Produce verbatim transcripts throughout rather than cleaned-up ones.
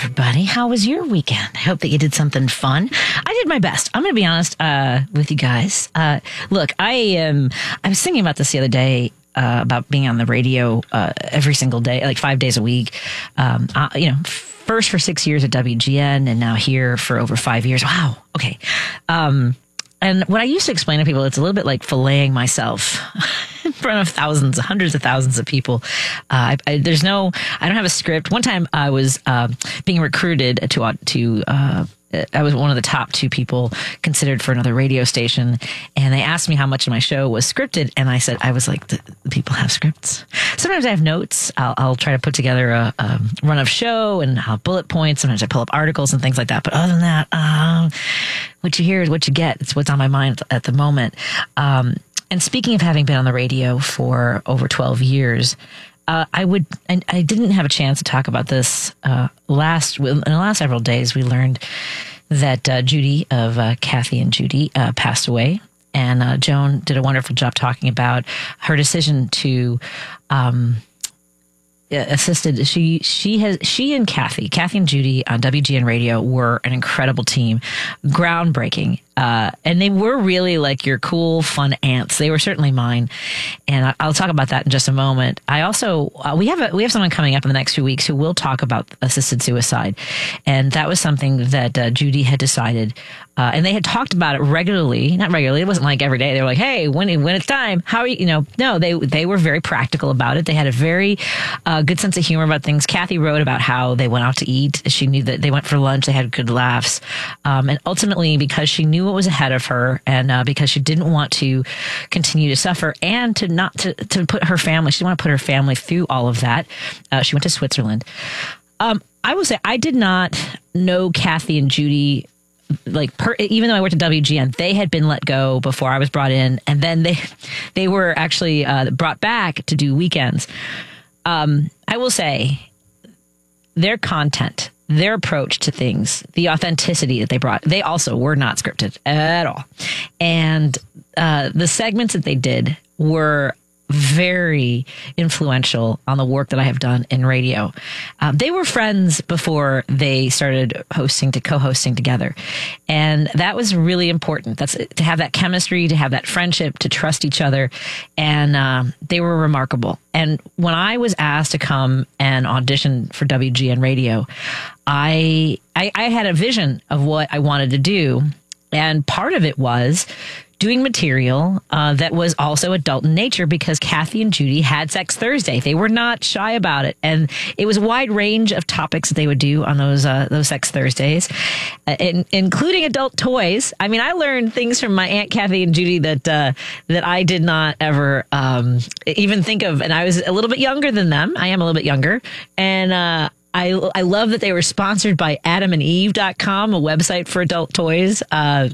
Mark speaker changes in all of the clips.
Speaker 1: everybody. How was your weekend? I hope that you did something fun. I did my best. I'm going to be honest uh, with you guys. Uh, look, I am. I was thinking about this the other day uh, about being on the radio uh, every single day, like five days a week. Um, uh, you know, first for six years at W G N, and now here for over five years. Wow. Okay. Um, and what I used to explain to people, it's a little bit like filleting myself in front of thousands, hundreds of thousands of people. Uh, I, I, there's no, I don't have a script. One time I was uh, being recruited to, to uh, I was one of the top two people considered for another radio station. And they asked me how much of my show was scripted. And I said, I was like, the, the people have scripts. Sometimes I have notes. I'll, I'll try to put together a, a run of show and I'll have bullet points. Sometimes I pull up articles and things like that. But other than that, um, what you hear is what you get. It's what's on my mind at the moment. Um, and speaking of having been on the radio for over twelve years, Uh, I would. I, I didn't have a chance to talk about this uh, last. In the last several days, we learned that uh, Judy of uh, Kathy and Judy uh, passed away, and uh, Joan did a wonderful job talking about her decision to um, assisted. She she has she and Kathy, Kathy and Judy on W G N Radio were an incredible team, groundbreaking. Uh, and they were really like your cool, fun aunts. They were certainly mine, and I, I'll talk about that in just a moment. I also uh, we have a, we have someone coming up in the next few weeks who will talk about assisted suicide, and that was something that uh, Judy had decided, uh, and they had talked about it regularly. Not regularly. It wasn't like every day. They were like, "Hey, when when it's time, how are you?" You know, no. They they were very practical about it. They had a very uh, good sense of humor about things. Kathy wrote about how they went out to eat. She knew that they went for lunch. They had good laughs, um, and ultimately because she knew what was ahead of her, and uh, because she didn't want to continue to suffer, and to not to, to put her family, she didn't want to put her family through all of that. Uh, she went to Switzerland. Um, I will say I did not know Kathy and Judy, like per, even though I worked at W G N, they had been let go before I was brought in, and then they they were actually uh, brought back to do weekends. Um, I will say their content, their approach to things, the authenticity that they brought, they also were not scripted at all. And uh, the segments that they did were very influential on the work that I have done in radio. Um, they were friends before they started hosting to co-hosting together. And that was really important. That's to have that chemistry, to have that friendship, to trust each other. And um, they were remarkable. And when I was asked to come and audition for W G N Radio, I, I, I had a vision of what I wanted to do. And part of it was doing material uh, that was also adult in nature, because Kathy and Judy had Sex Thursday. They were not shy about it. And it was a wide range of topics that they would do on those uh, those Sex Thursdays, uh, in, including adult toys. I mean, I learned things from my Aunt Kathy and Judy that uh, that I did not ever um, even think of. And I was a little bit younger than them. I am a little bit younger. And uh I, I love that they were sponsored by adam and eve dot com, a website for adult toys, uh,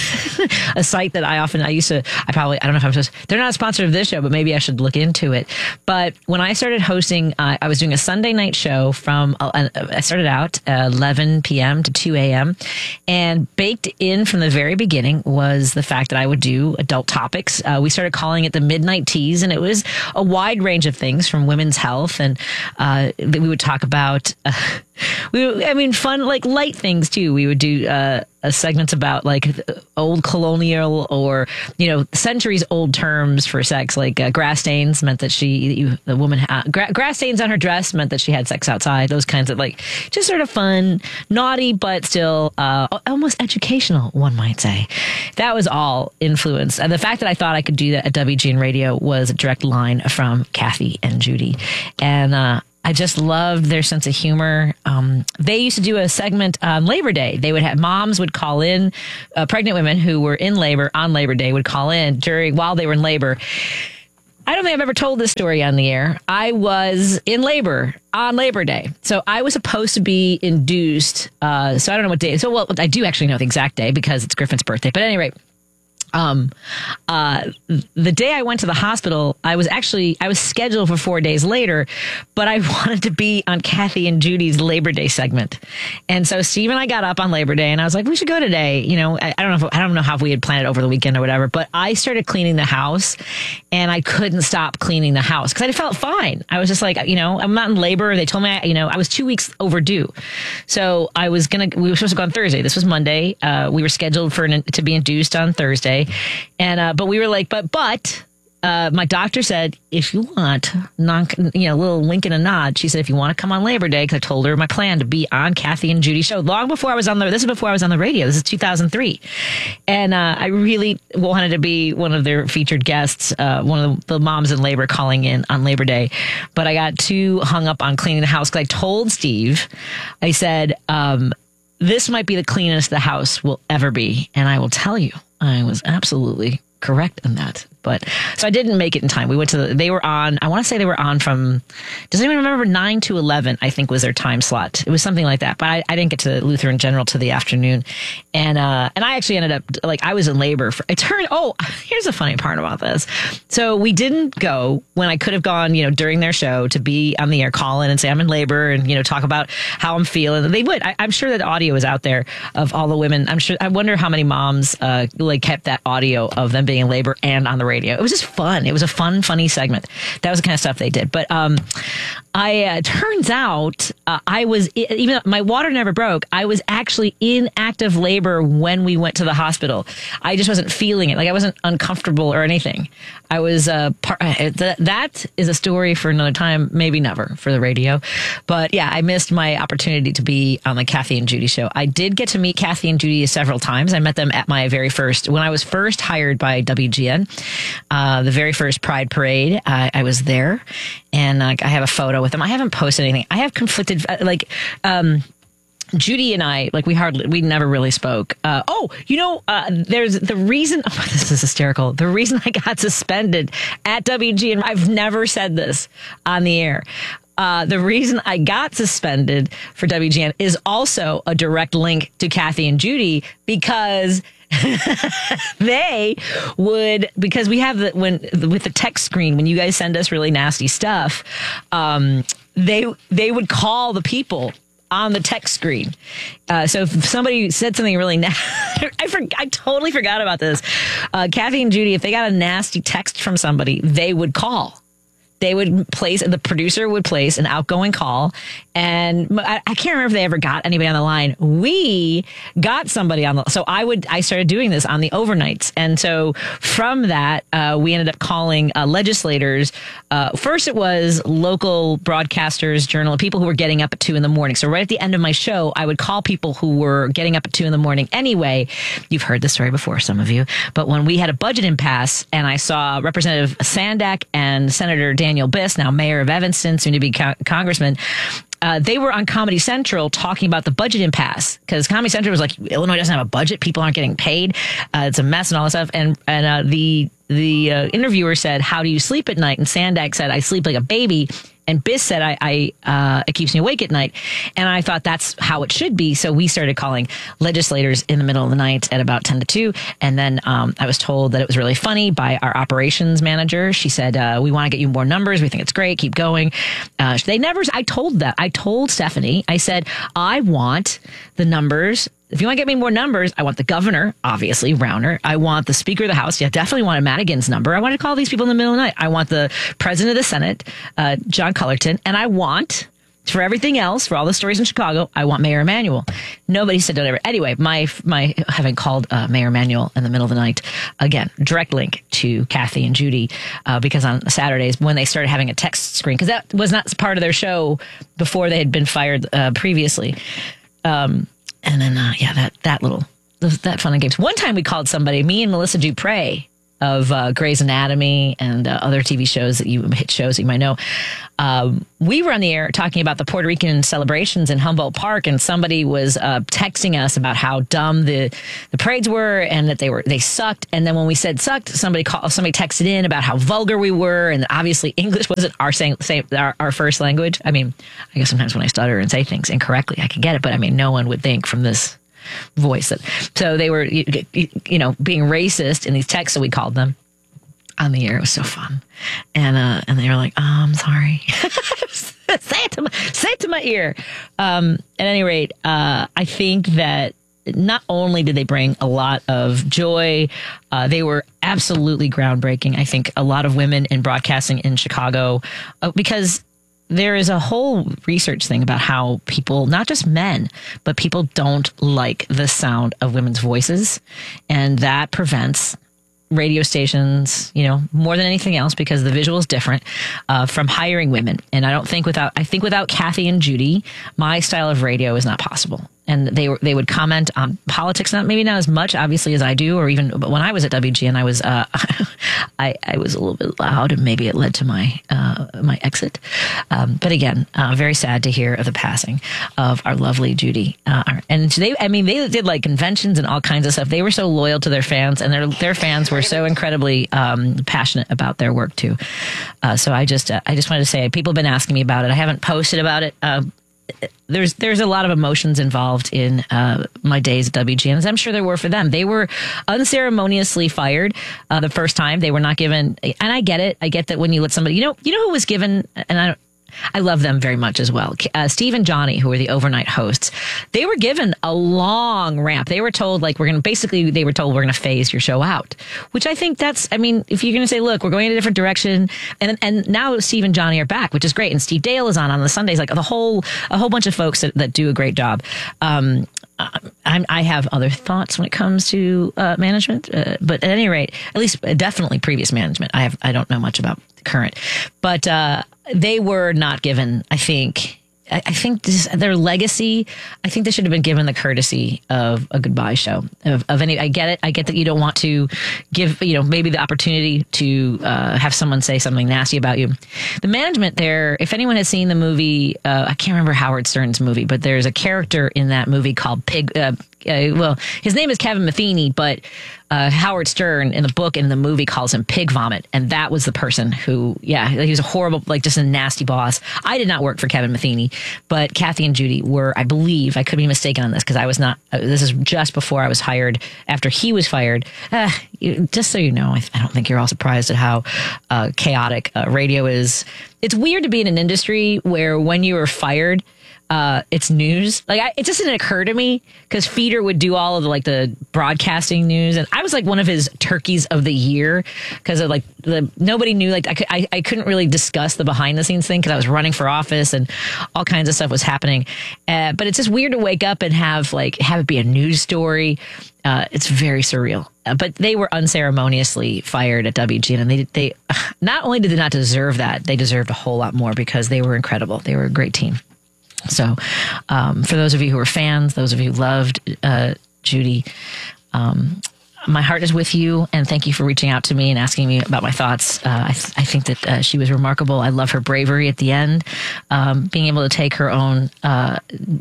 Speaker 1: a site that I often, I used to, I probably, I don't know if I'm supposed, they're not a sponsor of this show, but maybe I should look into it. But when I started hosting, uh, I was doing a Sunday night show from, uh, I started out uh, eleven p.m. to two a.m. And baked in from the very beginning was the fact that I would do adult topics. Uh, we started calling it the Midnight Teas, and it was a wide range of things from women's health. And uh, we would talk about Uh, we, I mean, fun, like light things too. We would do uh, a segments about like old colonial or, you know, centuries old terms for sex, like uh, grass stains meant that she, you, the woman, uh, gra- grass stains on her dress meant that she had sex outside. Those kinds of like just sort of fun, naughty, but still uh, almost educational, one might say. That was all influence. And the fact that I thought I could do that at W G N Radio was a direct line from Kathy and Judy. And, uh, I just loved their sense of humor. Um, they used to do a segment on Labor Day. They would have moms would call in, uh, pregnant women who were in labor on Labor Day would call in during while they were in labor. I don't think I've ever told this story on the air. I was in labor on Labor Day. So I was supposed to be induced. Uh, so I don't know what day. So, well, I do actually know the exact day because it's Griffin's birthday. But at any rate, Um, uh, the day I went to the hospital, I was actually, I was scheduled for four days later, but I wanted to be on Kathy and Judy's Labor Day segment. And so Steve and I got up on Labor Day and I was like, we should go today. You know, I, I don't know if, I don't know how we had planned it over the weekend or whatever, but I started cleaning the house and I couldn't stop cleaning the house because I felt fine. I was just like, you know, I'm not in labor. They told me, I, you know, I was two weeks overdue. So I was going to, we were supposed to go on Thursday. This was Monday. Uh, we were scheduled for an, to be induced on Thursday. And, uh, but we were like, but, but, uh, my doctor said, if you want, non, you know, a little wink and a nod. She said, if you want to come on Labor Day, because I told her my plan to be on Kathy and Judy's show long before I was on the, this is before I was on the radio. This is two thousand three. And, uh, I really wanted to be one of their featured guests, uh, one of the, the moms in labor calling in on Labor Day. But I got too hung up on cleaning the house because I told Steve, I said, um, this might be the cleanest the house will ever be. And I will tell you, I was absolutely correct in that. But so I didn't make it in time. We went to the, they were on, I want to say they were on from, does anyone remember nine to eleven, I think was their time slot. It was something like that. But I, I didn't get to Lutheran General till the afternoon. And, uh, and I actually ended up, like, I was in labor for, it turned, oh, here's the funny part about this. So we didn't go when I could have gone, you know, during their show to be on the air, call in and say I'm in labor and, you know, talk about how I'm feeling. They would. I, I'm sure that audio is out there of all the women. I'm sure, I wonder how many moms, uh, like kept that audio of them being in labor and on the radio. It was just fun. It was a fun, funny segment. That was the kind of stuff they did. But um, I uh, turns out uh, I was, even though my water never broke, I was actually in active labor when we went to the hospital. I just wasn't feeling it. Like I wasn't uncomfortable or anything. I was, uh, par- th- that is a story for another time, maybe never for the radio. But yeah, I missed my opportunity to be on the Kathy and Judy show. I did get to meet Kathy and Judy several times. I met them at my very first, when I was first hired by W G N. Uh, the very first Pride Parade, uh, I was there, and uh, I have a photo with them. I haven't posted anything. I have conflicted, uh, like, um, Judy and I, like, we hardly, we never really spoke. Uh, oh, you know, uh, there's the reason, oh, this is hysterical. The reason I got suspended at W G N, I've never said this on the air. Uh, the reason I got suspended for W G N is also a direct link to Kathy and Judy because they would, because we have the, when, with the text screen, when you guys send us really nasty stuff, um, they, they would call the people on the text screen. Uh, so if somebody said something really nasty, I for, I totally forgot about this. Uh, Kathy and Judy, if they got a nasty text from somebody, they would call. They would place, the producer would place an outgoing call. And I, I can't remember if they ever got anybody on the line. We got somebody on the, so I would, I started doing this on the overnights. And so from that, uh, we ended up calling uh, legislators. Uh, first it was local broadcasters, journal, people who were getting up at two in the morning. So right at the end of my show, I would call people who were getting up at two in the morning anyway. You've heard this story before, some of you. But when we had a budget impasse and I saw Representative Sandak and Senator Daniel Biss, now mayor of Evanston, soon to be co- congressman, Uh, they were on Comedy Central talking about the budget impasse because Comedy Central was like, Illinois doesn't have a budget. People aren't getting paid. Uh, it's a mess and all this stuff. And, and, uh, the, the, uh, interviewer said, how do you sleep at night? And Sandak said, I sleep like a baby. And Biss said, I, I, uh, it keeps me awake at night. And I thought that's how it should be. So we started calling legislators in the middle of the night at about ten to two. And then, um, I was told that it was really funny by our operations manager. She said, uh, we want to get you more numbers. We think it's great. Keep going. Uh, they never, I told that, I told Stephanie, I said, I want the numbers. If you want to get me more numbers, I want the governor, obviously, Rauner. I want the Speaker of the House. Yeah, definitely wanted Madigan's number. I want to call these people in the middle of the night. I want the President of the Senate, uh, John Cullerton. And I want, for everything else, for all the stories in Chicago, I want Mayor Emanuel. Nobody said don't ever. Anyway, my my having called uh, Mayor Emanuel in the middle of the night, again, direct link to Kathy and Judy, uh, because on Saturdays when they started having a text screen, because that was not part of their show before they had been fired uh, previously. Um, And then, uh, yeah, that, that little, that fun and games. One time we called somebody, me and Melissa Dupre of uh, Grey's Anatomy and uh, other T V shows that you, hit shows that you might know. Um, we were on the air talking about the Puerto Rican celebrations in Humboldt Park, and somebody was uh, texting us about how dumb the, the parades were and that they were, they sucked. And then when we said sucked, somebody called, somebody texted in about how vulgar we were, and obviously English wasn't our, saying, say, our, our first language. I mean, I guess sometimes when I stutter and say things incorrectly, I can get it, but I mean, no one would think from this voice. So they were, you know, being racist in these texts, so we called them on the air. It was so fun. And uh, and they were like, oh, I'm sorry. say it to my, say it to my ear. Um, at any rate, uh, I think that not only did they bring a lot of joy, uh, they were absolutely groundbreaking. I think a lot of women in broadcasting in Chicago, uh, because there is a whole research thing about how people, not just men, but people don't like the sound of women's voices. And that prevents radio stations, you know, more than anything else, because the visual is different, uh, from hiring women. And I don't think without, I think without Kathy and Judy, my style of radio is not possible. And they were, they would comment on politics, not maybe not as much, obviously, as I do, or even, but when I was at W G N, I was, uh, I, I was a little bit loud, and maybe it led to my, uh, my exit. Um, but again, uh, very sad to hear of the passing of our lovely Judy. Uh, and they, I mean, they did like conventions and all kinds of stuff. They were so loyal to their fans, and their, their fans were so incredibly, um, passionate about their work too. Uh, so I just, uh, I just wanted to say, people have been asking me about it. I haven't posted about it. Uh, There's there's a lot of emotions involved in uh, my days at W G N, as I'm sure there were for them. They were unceremoniously fired uh, the first time. They were not given, and I get it. I get that when you let somebody, you know, you know who was given, and I don't. I love them very much as well. Uh, Steve and Johnny, who were the overnight hosts, they were given a long ramp. They were told, like, we're going to, basically, they were told, we're going to phase your show out, which I think that's, I mean, if you're going to say, look, we're going in a different direction. And and now Steve and Johnny are back, which is great. And Steve Dale is on on the Sundays, like the whole, a whole bunch of folks that, that do a great job. Um, I'm, I have other thoughts when it comes to uh, management, uh, but at any rate, at least uh, definitely previous management. I have, I don't know much about the current, but uh, they were not given, I think, I, I think this, their legacy, I think they should have been given the courtesy of a goodbye show of, of any, I get it. I get that you don't want to give, you know, maybe the opportunity to uh, have someone say something nasty about you. The management there, if anyone has seen the movie, uh, I can't remember Howard Stern's movie, but there's a character in that movie called Pig, uh, Uh, well, his name is Kevin Matheny, but uh, Howard Stern in the book and in the movie calls him Pig Vomit. And that was the person who, yeah, he was a horrible, like just a nasty boss. I did not work for Kevin Matheny, but Kathy and Judy were, I believe, I could be mistaken on this because I was not, uh, this is just before I was hired, after he was fired. Uh, you, just so you know, I, I don't think you're all surprised at how uh, chaotic uh, radio is. It's weird to be in an industry where when you were fired, Uh, it's news. Like I, it just didn't occur to me because Feeder would do all of the, like the broadcasting news, and I was like one of his turkeys of the year because of like the nobody knew. Like I, I, I couldn't really discuss the behind the scenes thing because I was running for office and all kinds of stuff was happening. Uh, but it's just weird to wake up and have like have it be a news story. Uh, it's very surreal. Uh, but they were unceremoniously fired at W G N, and they they not only did they not deserve that, they deserved a whole lot more because they were incredible. They were a great team. So um, for those of you who are fans, those of you who loved uh, Judy, um, my heart is with you, and thank you for reaching out to me and asking me about my thoughts. Uh, I, th- I think that uh, she was remarkable. I love her bravery at the end, um, being able to take her own uh,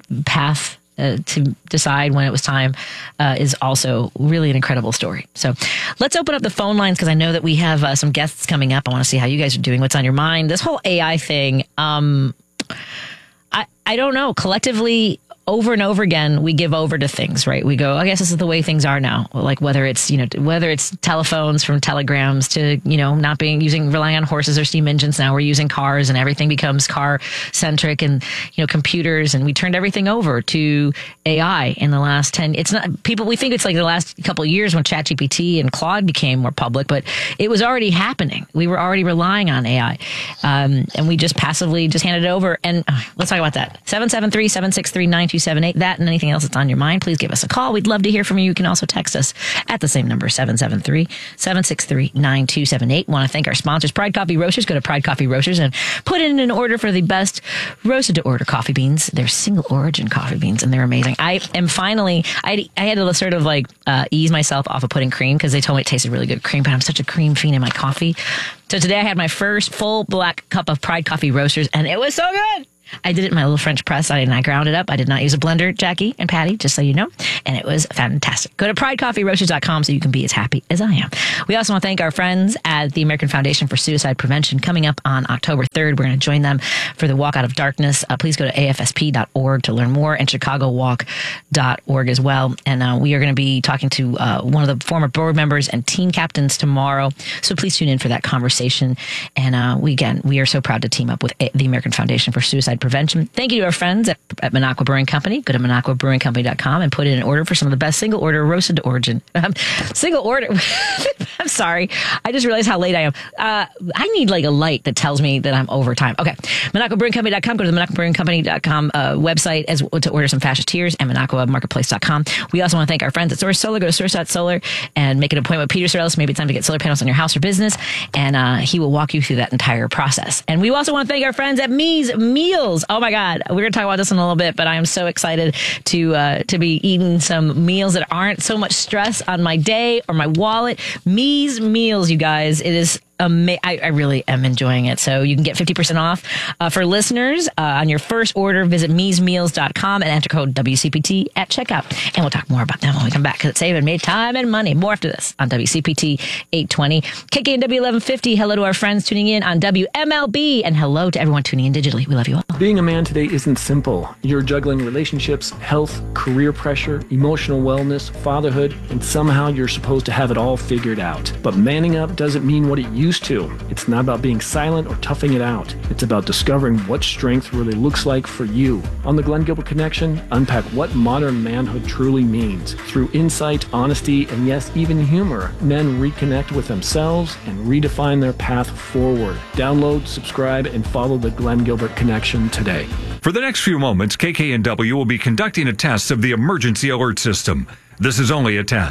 Speaker 1: path uh, to decide when it was time uh, is also really an incredible story. So let's open up the phone lines because I know that we have uh, some guests coming up. I want to see how you guys are doing. What's on your mind? This whole A I thing. Um, I, I don't know. Collectively, over and over again, we give over to things, right? We go, I guess this is the way things are now. Like whether it's, you know, whether it's telephones from telegrams to, you know, not being using, relying on horses or steam engines. Now we're using cars and everything becomes car centric and, you know, computers. And we turned everything over to A I in the last ten. It's not people, we think it's like the last couple of years when ChatGPT and Claude became more public, but it was already happening. We were already relying on A I. Um, and we just passively just handed it over. And uh, let's talk about that. seven seven three, seven six three, nine two seven eight. That and anything else that's on your mind, please give us a call. We'd love to hear from you. You can also text us at the same number, seven seven three, seven six three, nine two seven eight. Want to thank our sponsors, Pride Coffee Roasters. Go to Pride Coffee Roasters and put in an order for the best roasted to order coffee beans. They're single origin coffee beans and they're amazing. I am finally, I, I had to sort of like uh, ease myself off of putting cream because they told me it tasted really good cream, but I'm such a cream fiend in my coffee. So today I had my first full black cup of Pride Coffee Roasters and it was so good. I did it in my little French press. I, and I ground it up. I did not use a blender, Jackie and Patty, just so you know. And it was fantastic. Go to pride coffee roasters dot com so you can be as happy as I am. We also want to thank our friends at the American Foundation for Suicide Prevention. Coming up on October third, we're going to join them for the Walk Out of Darkness. Uh, please go to A F S P dot org to learn more, and chicago walk dot org as well. And uh, we are going to be talking to uh, one of the former board members and team captains tomorrow. So please tune in for that conversation. And uh, we, again, we are so proud to team up with the American Foundation for Suicide Prevention. Thank you to our friends at, at Minocqua Brewing Company. Go to minocqua brewing company dot com and put in an order for some of the best single order roasted to origin. Um, single order. I'm sorry. I just realized how late I am. Uh, I need like a light that tells me that I'm over time. Okay. minocqua brewing company dot com. Go to the minocqua brewing company dot com uh, website as to order some fascist tears, and minocqua marketplace dot com. We also want to thank our friends at Source Solar. Go to source dot solar and make an appointment with Peter Sorellis. Maybe it's time to get solar panels on your house or business, and uh, he will walk you through that entire process. And we also want to thank our friends at Me's Meals. Oh my God, we're going to talk about this in a little bit, but I am so excited to uh, to be eating some meals that aren't so much stress on my day or my wallet. Me's Meals, you guys. It is Ama- I, I really am enjoying it. So you can get fifty percent off uh, for listeners uh, on your first order. Visit mees meals dot com and enter code W C P T at checkout. And we'll talk more about them when we come back, because it's saving me time and money. More after this on W C P T eight twenty. K K N W eleven fifty. Hello to our friends tuning in on W M L B. And hello to everyone tuning in digitally. We love you all.
Speaker 2: Being a man today isn't simple. You're juggling relationships, health, career pressure, emotional wellness, fatherhood, and somehow you're supposed to have it all figured out. But manning up doesn't mean what it used to. It's not about being silent or toughing it out. It's about discovering what strength really looks like for you. On the Glenn Gilbert Connection, unpack what modern manhood truly means. Through insight, honesty, and yes, even humor, men reconnect with themselves and redefine their path forward. Download, subscribe, and follow the Glenn Gilbert Connection today.
Speaker 3: For the next few moments, K K N W will be conducting a test of the emergency alert system. This is only a test.